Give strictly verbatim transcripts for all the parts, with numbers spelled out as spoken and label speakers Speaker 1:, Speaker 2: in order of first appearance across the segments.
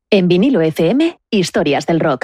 Speaker 1: En Vinilo F M, historias del rock.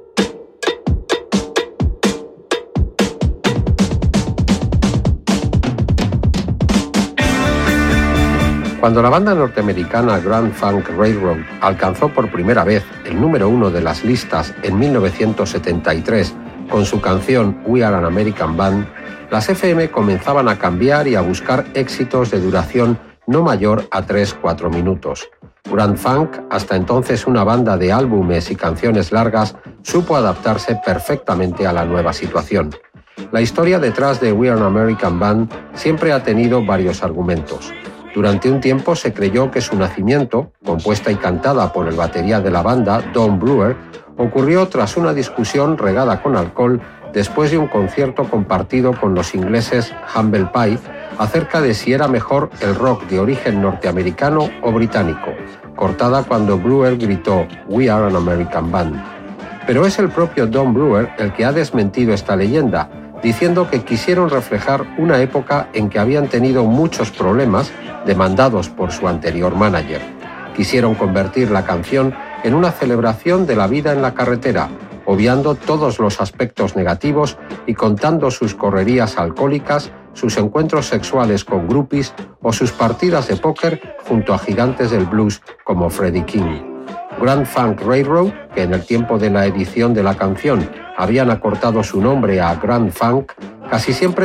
Speaker 2: Cuando la banda norteamericana Grand Funk Railroad alcanzó por primera vez el número uno de las listas en mil novecientos setenta y tres con su canción We Are an American Band, las F M comenzaban a cambiar y a buscar éxitos de duración no mayor a tres a cuatro minutos. Grand Funk, hasta entonces una banda de álbumes y canciones largas, supo adaptarse perfectamente a la nueva situación. La historia detrás de We Are an American Band siempre ha tenido varios argumentos. Durante un tiempo se creyó que su nacimiento, compuesta y cantada por el batería de la banda, Don Brewer, ocurrió tras una discusión regada con alcohol después de un concierto compartido con los ingleses Humble Pie acerca de si era mejor el rock de origen norteamericano o británico, cortada cuando Brewer gritó We Are an American Band. Pero es el propio Don Brewer el que ha desmentido esta leyenda, diciendo que quisieron reflejar una época en que habían tenido muchos problemas demandados por su anterior manager. Quisieron convertir la canción en una celebración de la vida en la carretera, obviando todos los aspectos negativos y contando sus correrías alcohólicas, sus encuentros sexuales con groupies o sus partidas de póker junto a gigantes del blues como Freddie King. Grand Funk Railroad, que en el tiempo de la edición de la canción habían acortado su nombre a Grand Funk, casi siempre